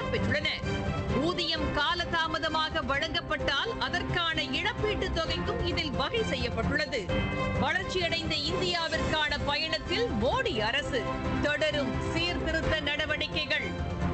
இடம்பெற்றுள்ளன. ஊதியம் காலதாமதமாக வழங்கப்பட்டால் அதற்கான இழப்பீட்டுத் தொகைக்கும் இதில் வகை செய்யப்பட்டுள்ளது. வளர்ச்சியடைந்த இந்தியாவிற்கான பயணத்தில் மோடி அரசு தொடரும் சீர்திருத்த நடவடிக்கைகள்.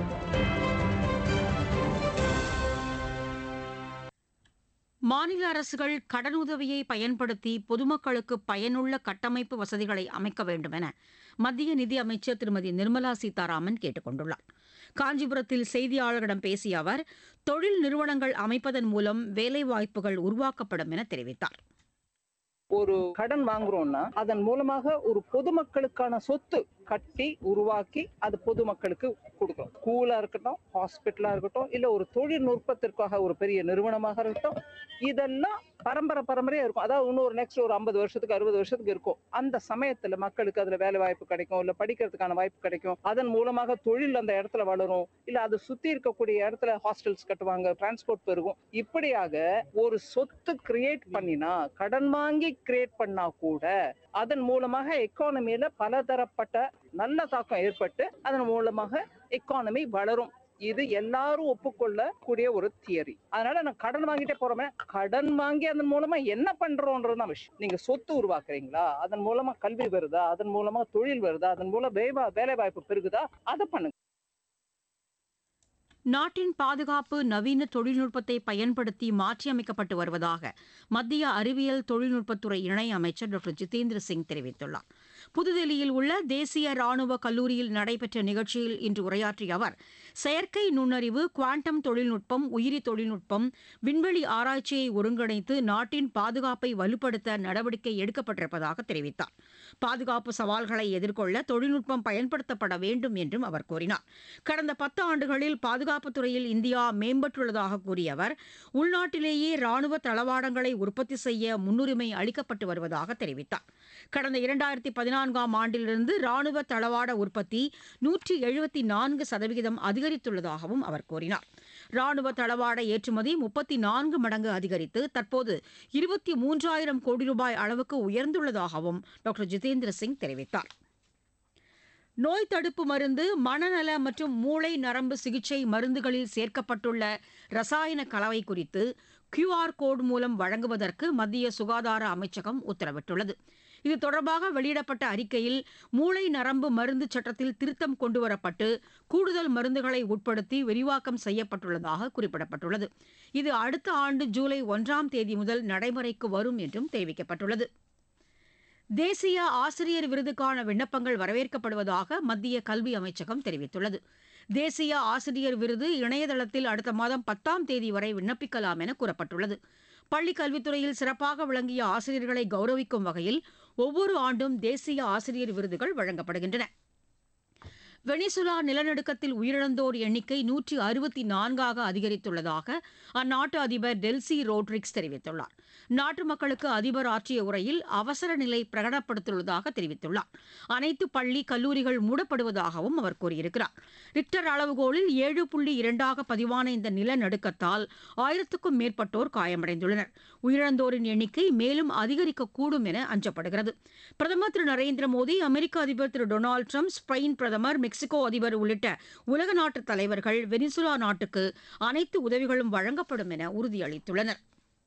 மாநில அரசுகள் கடனுதவியை பயன்படுத்தி பொதுமக்களுக்கு பயனுள்ள கட்டமைப்பு வசதிகளை அமைக்க வேண்டும் என மத்திய நிதியமைச்சர் திருமதி நிர்மலா சீதாராமன் கேட்டுக் கொண்டுள்ளார். காஞ்சிபுரத்தில் செய்தியாளர்களிடம் பேசிய அவர், தொழில் நிறுவனங்கள் அமைப்பதன் மூலம் வேலைவாய்ப்புகள் உருவாக்கப்படும் என தெரிவித்தார். ஒரு கடன் வாங்குறோம்னா அதன் மூலமாக ஒரு பொதுமக்களுக்கான சொத்து கட்டி உருவாக்கி அது பொதுமக்களுக்கு கொடுக்கணும். ஸ்கூலா இருக்கட்டும், ஹாஸ்பிட்டலா இருக்கட்டும், இல்ல ஒரு தொழில்நுட்பத்திற்காக ஒரு பெரிய நிறுவனமாக இருக்கட்டும், இதெல்லாம் பரம்பரையா இருக்கும். அதாவது இன்னொரு நெக்ஸ்ட் ஒரு 50 வருஷத்துக்கு 60 வருஷத்துக்கு இருக்கும். அந்த சமயத்துல மக்களுக்கு அதுல வேலை வாய்ப்பு கிடைக்கும், இல்ல படிக்கிறதுக்கான வாய்ப்பு கிடைக்கும். அதன் மூலமாக தொழில் அந்த இடத்துல வளரும், இல்ல அது சுத்தி இருக்கக்கூடிய இடத்துல ஹாஸ்டல்ஸ் கட்டுவாங்க, டிரான்ஸ்போர்ட் பெருகும். இப்படியாக ஒரு சொத்து கிரியேட் பண்ணினா, கடன் வாங்கி கிரியேட் பண்ணா கூட அதன் மூலமாக எக்கானமியில பலதரப்பட்ட நல்ல தாக்கம் ஏற்பட்டு அதன் மூலமாக எக்கானமி வளரும். இது எல்லாரும் ஒப்புக்கொள்ளக்கூடிய ஒரு தியரி. அதனால நான் கடன் வாங்கிட்டே போறோமே, கடன் வாங்கி அதன் மூலமா என்ன பண்றோம்ன்றதுதான் விஷயம். நீங்க சொத்து உருவாக்குறீங்களா, அதன் மூலமா கல்வி வருதா, அதன் மூலமா தொழில் வருதா, அதன் மூலம் வேலை வாய்ப்பு பெருகுதா, அதை பண்ணுங்க. நாட்டின் பாதுகாப்பு நவீன தொழில்நுட்பத்தை பயன்படுத்தி மாற்றியமைக்கப்பட்டு வருவதாக மத்திய அறிவியல் தொழில்நுட்பத்துறை இணை அமைச்சர் டாக்டர் ஜிதேந்திர சிங் தெரிவித்துள்ளார். புதுதில்லியில் உள்ள தேசிய ராணுவ கல்லூரியில் நடைபெற்ற நிகழ்ச்சியில் இன்று உரையாற்றிய அவர், செயற்கை நுண்ணறிவு, குவாண்டம் தொழில்நுட்பம், உயிரி தொழில்நுட்பம், விண்வெளி ஆராய்ச்சியை ஒருங்கிணைத்து நாட்டின் பாதுகாப்பை வலுப்படுத்த நடவடிக்கை எடுக்கப்பட்டிருப்பதாக தெரிவித்தார். பாதுகாப்பு சவால்களை எதிர்கொள்ள தொழில்நுட்பம் பயன்படுத்தப்பட வேண்டும் என்றும் அவர் கூறினார். கடந்த 10 ஆண்டுகளில் பாதுகாப்புத் துறையில் இந்தியா மேம்பட்டுள்ளதாக கூறிய அவர், உள்நாட்டிலேயே ராணுவ தளவாடங்களை உற்பத்தி செய்ய முன்னுரிமை அளிக்கப்பட்டு வருவதாக தெரிவித்தார். கடந்த 2014ஆம் ஆண்டிலிருந்து ராணுவ தளவாட உற்பத்தி 174% அதிகரித்துள்ளதாகவும் அவர் கூறினார். ராணுவ தளவாட ஏற்றுமதி 34 மடங்கு அதிகரித்து தற்போது 23,000 கோடி ரூபாய் அளவுக்கு உயர்ந்துள்ளதாகவும் டாக்டர் ஜிதேந்திர சிங் தெரிவித்தார். நோய் தடுப்பு மருந்து, மனநல மற்றும் மூளை நரம்பு சிகிச்சை மருந்துகளில் சேர்க்கப்பட்டுள்ள ரசாயன கலவை குறித்து QR கோடு மூலம் வழங்குவதற்கு மத்திய சுகாதார அமைச்சகம் உத்தரவிட்டுள்ளது. இது தொடர்பாக வெளியிடப்பட்ட அறிக்கையில், மூளை நரம்பு மருந்து சட்டத்தில் திருத்தம் கொண்டுவரப்பட்டு கூடுதல் மருந்துகளை உட்படுத்தி விரிவாக்கம் செய்யப்பட்டுள்ளதாக குறிப்பிடப்பட்டுள்ளது. இது அடுத்த ஆண்டு ஜூலை 1ஆம் தேதி முதல் நடைமுறைக்கு வரும் என்றும் தெரிவிக்கப்பட்டுள்ளது. தேசிய ஆசிரியர் விருதுக்கான விண்ணப்பங்கள் வரவேற்கப்படுவதாக மத்திய கல்வி அமைச்சகம் தெரிவித்துள்ளது. தேசிய ஆசிரியர் விருது இணையதளத்தில் அடுத்த மாதம் 10ஆம் தேதி வரை விண்ணப்பிக்கலாம் என கூறப்பட்டுள்ளது. பள்ளிக் கல்வித்துறையில் சிறப்பாக விளங்கிய ஆசிரியர்களை கௌரவிக்கும் வகையில் ஒவ்வொரு ஆண்டும் தேசிய ஆசிரியர் விருதுகள் வழங்கப்படுகின்றன. வெனிசுலா நிலநடுக்கத்தில் உயிரிழந்தோர் எண்ணிக்கை 164ஆக அதிகரித்துள்ளதாக அந்நாட்டு அதிபர் டெல்சி ரோட்ரிக்ஸ் தெரிவித்துள்ளார். நாட்டு மக்களுக்கு அதிபர் ஆற்றிய உரையில் அவசர நிலை பிரகடனப்படுத்தியுள்ளதாக தெரிவித்துள்ளார். அனைத்து பள்ளி, கல்லூரிகள் மூடப்படுவதாகவும் அவர் கூறியிருக்கிறார். ரிக்டர் அளவுகோலில் 7.2ஆக பதிவான இந்த நிலநடுக்கத்தால் 1000க்கும் மேற்பட்டோர் காயமடைந்துள்ளனர். உயிரிழந்தோரின் எண்ணிக்கை மேலும் அதிகரிக்கக்கூடும் என அஞ்சப்படுகிறது. பிரதமர் திரு நரேந்திர மோடி, அமெரிக்க அதிபர் திரு டொனால்டு ட்ரம்ப், ஸ்பெயின் பிரதமர், மெக்சிகோ அதிபர் உள்ளிட்ட உலக நாட்டு தலைவர்கள் வெனிசுலா நாட்டுக்கு அனைத்து உதவிகளும் வழங்கப்படும் என உறுதியளித்துள்ளனர்.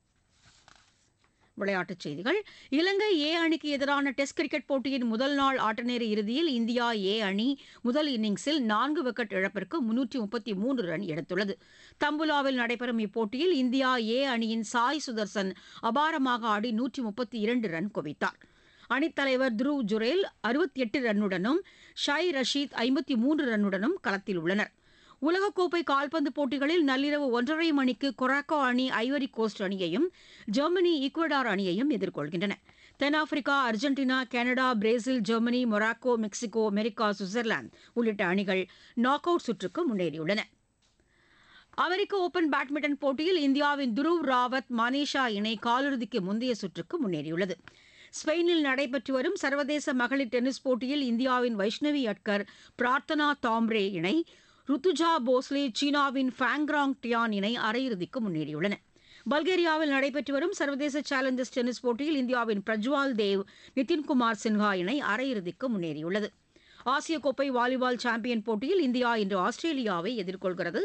விளையாட்டுச் செய்திகள். இலங்கை ஏ அணிக்கு எதிரான டெஸ்ட் கிரிக்கெட் போட்டியின் முதல் நாள் ஆட்டநேர இறுதியில் இந்தியா ஏ அணி முதல் இன்னிங்ஸில் 4 விக்கெட் இழப்பிற்கு 333 ரன் எடுத்துள்ளது. தம்புலாவில் நடைபெறும் இப்போட்டியில் இந்தியா ஏ அணியின் சாய் சுதர்சன் அபாரமாக ஆடி 132 ரன் குவித்தார். அணித்தலைவர் துருவ் ஜுரேல் 68 ரன்னுடனும், ஷாய் ரஷீத் 53 ரன்னுடனும் களத்தில் உள்ளனர். உலகக்கோப்பை கால்பந்து போட்டிகளில் நள்ளிரவு 1:30 மணிக்கு கொராக்கோ அணி ஐவரி கோஸ்ட் அணியையும், ஜெர்மனி ஈக்குவடார் அணியையும் எதிர்கொள்கின்றன. தென்னாப்பிரிக்கா, Argentina, Canada, Brazil, Germany, Morocco, Mexico, America, Switzerland உள்ளிட்ட அணிகள் நாக் அவுட் சுற்றுக்கு முன்னேறியுள்ளன. அமெரிக்க ஓபன் பேட்மிண்டன் போட்டியில் இந்தியாவின் துருவ் ராவத், மனீஷா இணை காலிறுதிக்கு முந்தைய சுற்றுக்கு முன்னேறியுள்ளது. ஸ்பெயினில் நடைபெற்று வரும் சர்வதேச மகளிர் டென்னிஸ் போட்டியில் இந்தியாவின் வைஷ்ணவி அட்கர், பிரார்த்தனா தாம்ரே இணை, ருத்துஜா போஸ்லே, சீனாவின் ஃபேங்ராங் டியான் இணை அரையிறுதிக்கு முன்னேறியுள்ளன. பல்கேரியாவில் நடைபெற்று வரும் சர்வதேச சேலஞ்சர்ஸ் டென்னிஸ் போட்டியில் இந்தியாவின் பிரஜ்வால் தேவ், நிதின்குமார் சின்ஹா இணை அரையிறுதிக்கு முன்னேறியுள்ளது. ஆசிய கோப்பை வாலிபால் சாம்பியன் போட்டியில் இந்தியா இன்று ஆஸ்திரேலியாவை எதிர்கொள்கிறது.